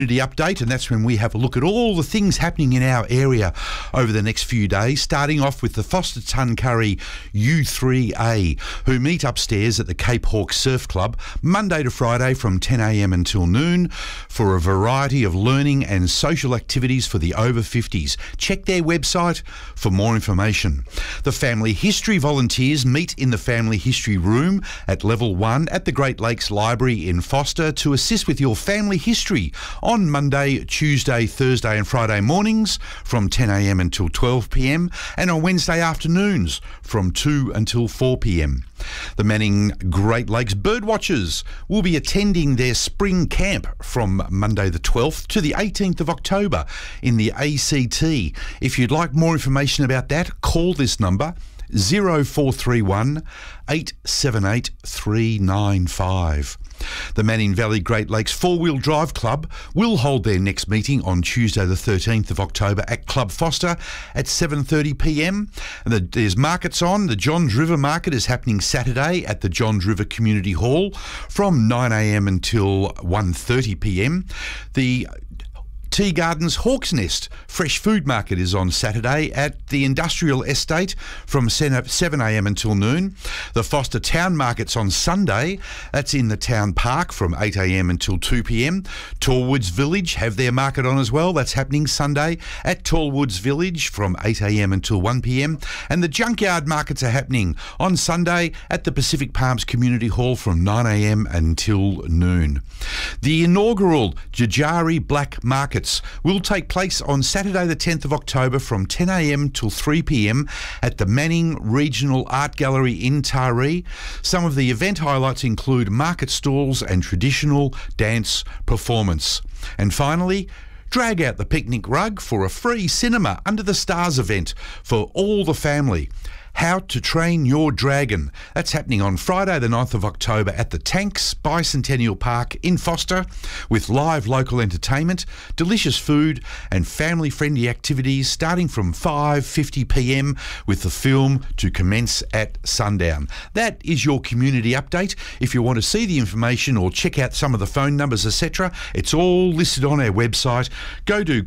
update, and that's when we have a look at all the things happening in our area over the next few days, starting off with the Foster Tuncurry U3A, who meet upstairs at the Cape Hawk Surf Club Monday to Friday from 10 a.m. until noon for a variety of learning and social activities for the over 50s. Check their website for more information. The Family History volunteers meet in the Family History Room at Level 1 at the Great Lakes Library in Foster to assist with your family history on Monday, Tuesday, Thursday and Friday mornings from 10 a.m. until 12 p.m. and on Wednesday afternoons from 2 until 4 p.m. The Manning Great Lakes Birdwatchers will be attending their spring camp from Monday the 12th to the 18th of October in the ACT. If you'd like more information about that, call this number 0431 878 395. The Manning Valley Great Lakes Four-Wheel Drive Club will hold their next meeting on Tuesday the 13th of October at Club Foster at 7:30 p.m. And there's markets on. The Johns River Market is happening Saturday at the Johns River Community Hall from 9 a.m. until 1:30 p.m. The Tea Gardens Hawk's Nest Fresh Food Market is on Saturday at the Industrial Estate from 7 a.m. until noon. The Foster Town Market's on Sunday. That's in the Town Park from 8 a.m. until 2 p.m. Tallwoods Village have their market on as well. That's happening Sunday at Tallwoods Village from 8 a.m. until 1 p.m. And the Junkyard Markets are happening on Sunday at the Pacific Palms Community Hall from 9 a.m. until noon. The inaugural Jajari Black Market will take place on Saturday the 10th of October from 10 a.m. till 3 p.m. at the Manning Regional Art Gallery in Taree. Some of the event highlights include market stalls and traditional dance performance. And finally, drag out the picnic rug for a free Cinema Under the Stars event for all the family. How to Train Your Dragon. That's happening on Friday the 9th of October at the Tanks Bicentennial Park in Foster with live local entertainment, delicious food and family-friendly activities starting from 5:50 p.m. with the film to commence at sundown. That is your community update. If you want to see the information or check out some of the phone numbers, etc., it's all listed on our website. Go to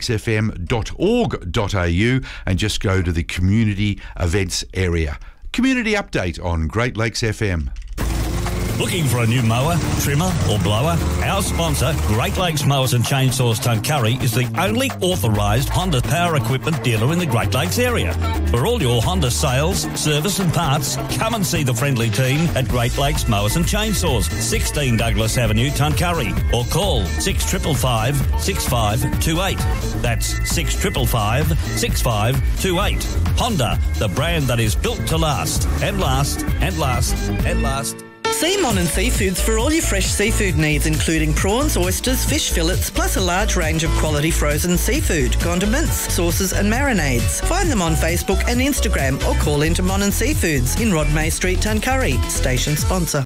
greatlakesfm.org.au and just go to the community events area. Community update on Great Lakes FM. Looking for a new mower, trimmer or blower? Our sponsor, Great Lakes Mowers and Chainsaws Tuncurry, is the only authorised Honda power equipment dealer in the Great Lakes area. For all your Honda sales, service and parts, come and see the friendly team at Great Lakes Mowers and Chainsaws, 16 Douglas Avenue, Tuncurry, or call 6555 6528. That's 6555 6528. Honda, the brand that is built to last and last and last and last. See Monin Seafoods for all your fresh seafood needs, including prawns, oysters, fish fillets, plus a large range of quality frozen seafood, condiments, sauces and marinades. Find them on Facebook and Instagram or call into Monin Seafoods in Rodmay Street, Tuncurry. Station sponsor.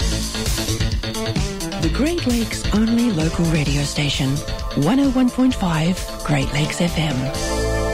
The Great Lakes' only local radio station, 101.5 Great Lakes FM.